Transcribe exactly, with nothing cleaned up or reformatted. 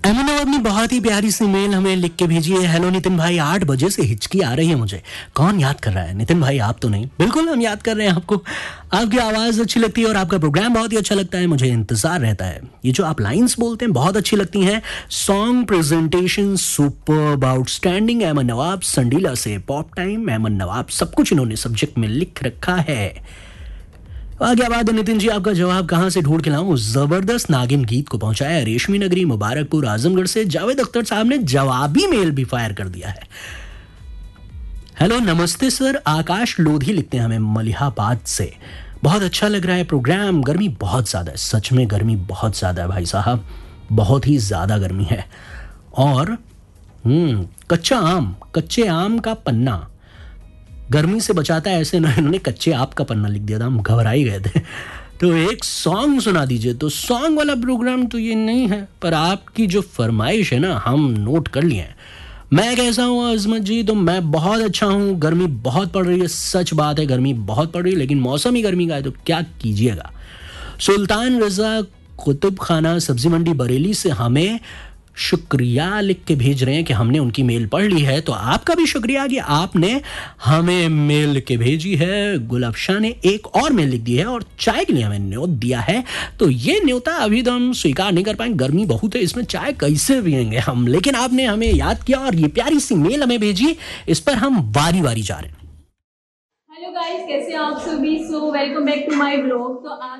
एमन ने अपनी बहुत ही प्यारी सी मेल हमें लिख के भेजी है। हेलो नितिन भाई, आठ बजे से हिचकी आ रही है मुझे। कौन याद कर रहा है? नितिन भाई आप तो नहीं। बिल्कुल हम याद कर रहे हैं आपको। आपकी आवाज़ अच्छी लगती है और आपका प्रोग्राम बहुत ही अच्छा लगता है। मुझे इंतजार रहता है। ये जो आप लाइंस बोलते हैं बहुत अच्छी लगती हैं। Song presentation super outstanding. एमन नवाब संडीला से पॉप टाइम। एमन नवाब सब कुछ इन्होंने सब्जेक्ट में लिख रखा है। आगे बात है नितिन जी, आपका जवाब कहां से ढूंढ के लाऊं? जबरदस्त नागिन गीत को पहुंचाया है रेशमी नगरी मुबारकपुर आजमगढ़ से। जावेद अख्तर साहब ने जवाबी मेल भी फायर कर दिया है। हेलो नमस्ते सर, आकाश लोधी लिखते हैं हमें मलिहाबाद से। बहुत अच्छा लग रहा है प्रोग्राम। गर्मी बहुत ज्यादा है, सच में गर्मी बहुत ज्यादा है भाई साहब, बहुत ही ज्यादा गर्मी है। और हम्म कच्चा आम, कच्चे आम का पन्ना गर्मी से बचाता है, ऐसे इन्होंने कच्चे आप का पन्ना लिख दिया था, हम घबरा ही गए थे। तो एक सॉन्ग सुना दीजिए। तो सॉन्ग वाला प्रोग्राम तो ये नहीं है, पर आपकी जो फरमाइश है ना हम नोट कर लिए हैं। मैं कैसा हूँ अजमत जी? तो मैं बहुत अच्छा हूँ। गर्मी बहुत पड़ रही है, सच बात है गर्मी बहुत पड़ रही है, लेकिन मौसम ही गर्मी का है तो क्या कीजिएगा। सुल्तान रजा कुतुब खाना सब्जी मंडी बरेली से हमें शुक्रिया लिख के भेज रहे हैं कि हमने उनकी मेल पढ़ ली है। तो आपका भी शुक्रिया कि आपने हमें मेल लिख के भेजी है। गुलाब शाह ने एक और मेल लिख दी है और चाय के लिए हमें न्योत दिया है। तो ये न्योता अभी तो हम स्वीकार नहीं कर पाएंगे, गर्मी बहुत है, इसमें चाय कैसे पियेंगे हम। लेकिन आपने हमें याद किया और ये प्यारी सी मेल हमें भेजी, इस पर हम बारी बारी जा रहे हैं। हेलो गाइस, कैसे हैं आप सभी? So welcome back to my blog. तो